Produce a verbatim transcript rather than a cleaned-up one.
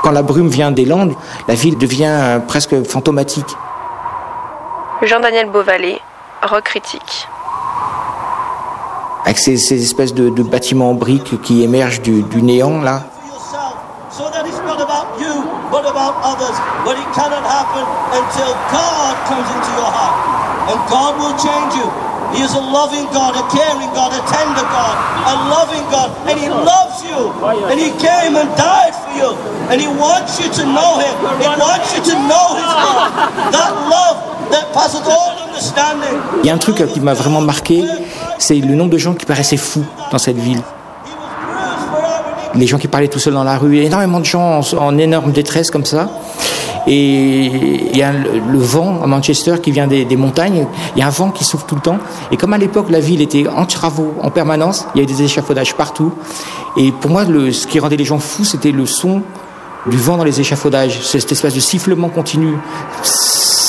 Quand la brume vient des Landes, la ville devient presque fantomatique. Jean-Daniel Beauvalet, rock critique. Avec ces, ces espèces de, de bâtiments en briques qui émergent du, du néant, là. And God will change you. He is a loving God, a caring God, a tender God, a loving God, and He loves you. And He came and died for you. And He wants you to know Him. He wants you to know His love. That love that passes all understanding. Il y a un truc qui m'a vraiment marqué, c'est le nombre de gens qui paraissaient fous dans cette ville. Les gens qui parlaient tout seuls dans la rue, énormément de gens en, en énorme détresse comme ça. Et il y a le, le vent à Manchester qui vient des, des montagnes, il y a un vent qui souffle tout le temps. Et comme à l'époque la ville était en travaux en permanence, il y avait des échafaudages partout. Et pour moi, le, ce qui rendait les gens fous, c'était le son du vent dans les échafaudages, cette espèce de sifflement continu.